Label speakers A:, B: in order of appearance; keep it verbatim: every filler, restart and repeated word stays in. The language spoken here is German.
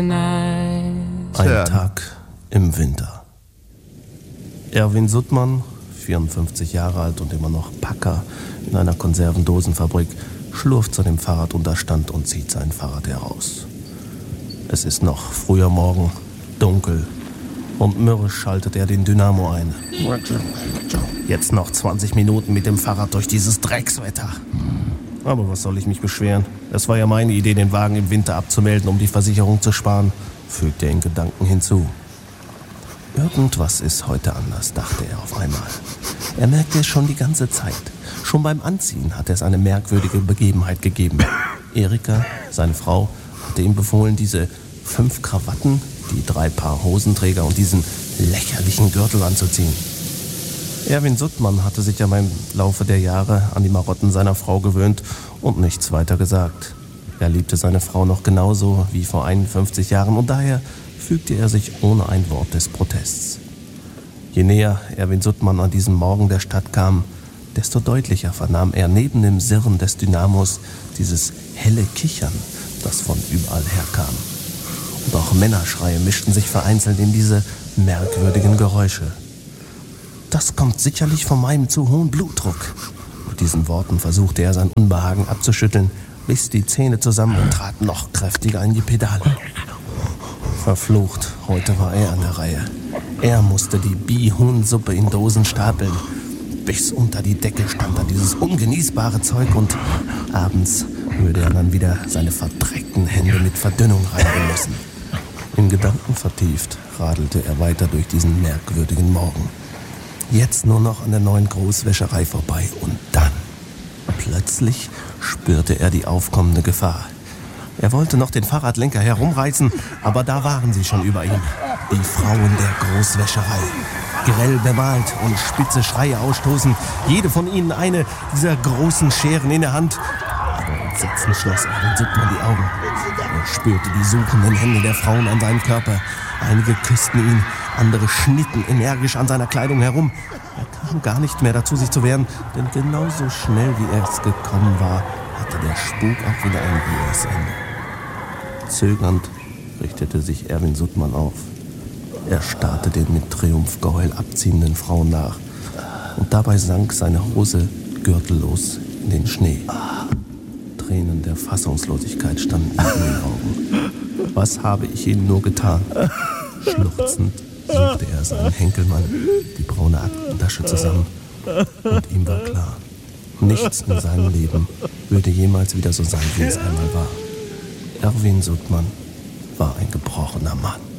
A: Ein Tag im Winter. Erwin Suttmann, vierundfünfzig Jahre alt und immer noch Packer in einer Konservendosenfabrik, schlurft zu dem Fahrradunterstand und zieht sein Fahrrad heraus. Es ist noch früher Morgen, dunkel, und mürrisch schaltet er den Dynamo ein. Jetzt noch zwanzig Minuten mit dem Fahrrad durch dieses Dreckswetter. Aber was soll ich mich beschweren? Es war ja meine Idee, den Wagen im Winter abzumelden, um die Versicherung zu sparen, fügt er in Gedanken hinzu. Irgendwas ist heute anders, dachte er auf einmal. Er merkte es schon die ganze Zeit. Schon beim Anziehen hat es eine merkwürdige Begebenheit gegeben. Erika, seine Frau, hatte ihm befohlen, diese fünf Krawatten, die drei Paar Hosenträger und diesen lächerlichen Gürtel anzuziehen. Erwin Suttmann hatte sich ja im Laufe der Jahre an die Marotten seiner Frau gewöhnt und nichts weiter gesagt. Er liebte seine Frau noch genauso wie vor einundfünfzig Jahren und daher fügte er sich ohne ein Wort des Protests. Je näher Erwin Suttmann an diesem Morgen der Stadt kam, desto deutlicher vernahm er neben dem Sirren des Dynamos dieses helle Kichern, das von überall herkam. Und auch Männerschreie mischten sich vereinzelt in diese merkwürdigen Geräusche. Das kommt sicherlich von meinem zu hohen Blutdruck. Mit diesen Worten versuchte er sein Unbehagen abzuschütteln, biss die Zähne zusammen und trat noch kräftiger in die Pedale. Verflucht, heute war er an der Reihe. Er musste die Bihuhnsuppe in Dosen stapeln. Bis unter die Decke stand dann dieses ungenießbare Zeug und abends würde er dann wieder seine verdreckten Hände mit Verdünnung reinigen müssen. In Gedanken vertieft radelte er weiter durch diesen merkwürdigen Morgen. Jetzt nur noch an der neuen Großwäscherei vorbei und dann, plötzlich spürte er die aufkommende Gefahr. Er wollte noch den Fahrradlenker herumreißen, aber da waren sie schon über ihm. Die Frauen der Großwäscherei. Grell bemalt und spitze Schreie ausstoßend. Jede von ihnen eine dieser großen Scheren in der Hand. Aber entsetzend schloss Erwin Suttmann die Augen. Er spürte die suchenden Hände der Frauen an seinem Körper. Einige küssten ihn, andere schnitten energisch an seiner Kleidung herum. Er kam gar nicht mehr dazu, sich zu wehren, denn genauso schnell wie er es gekommen war, hatte der Spuk auch wieder ein jähes Ende. Zögernd richtete sich Erwin Suttmann auf. Er starrte den mit Triumphgeheul abziehenden Frauen nach und dabei sank seine Hose gürtellos in den Schnee. Tränen der Fassungslosigkeit standen ihm in den Augen. Was habe ich ihnen nur getan? Schluchzend suchte er seinen Henkelmann, die braune Aktentasche zusammen. Und ihm war klar, nichts in seinem Leben würde jemals wieder so sein, wie es einmal war. Erwin Suttmann war ein gebrochener Mann.